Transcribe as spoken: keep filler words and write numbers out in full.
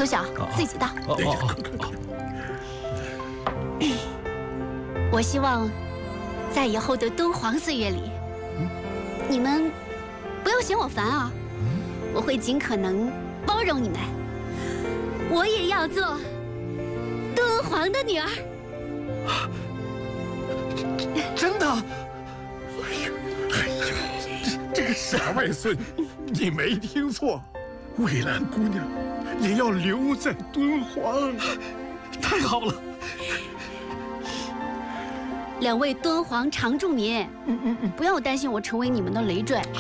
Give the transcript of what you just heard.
苏小，自己倒。 哦哦哦。我希望，在以后的敦煌岁月里，你们不要嫌我烦啊！我会尽可能包容你们。我也要做敦煌的女儿。 真的？哎呀，哎呀，这这个傻外孙，你没听错，蔚蓝姑娘也要留在敦煌。太好了！ 两位敦煌常住民，嗯嗯嗯，不要担心我成为你们的累赘。